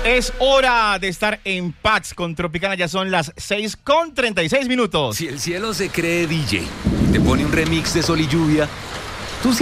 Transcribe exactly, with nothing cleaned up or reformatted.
Es hora de estar en paz con Tropicana, ya son las seis con treinta y seis minutos. Si el cielo se cree D J, te pone un remix de Sol y Lluvia,